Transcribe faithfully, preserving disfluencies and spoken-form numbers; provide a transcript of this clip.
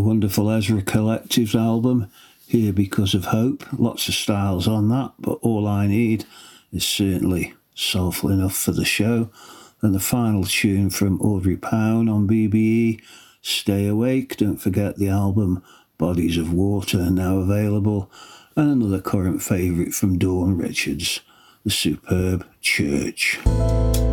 wonderful Ezra Collective's album, Here Because of Hope. Lots of styles on that, but All I Need is certainly soulful enough for the show. And the final tune from Audrey Pound on B B E, Stay Awake. Don't forget the album Bodies of Water, now available. And another current favourite from Dawn Richards, the superb Church.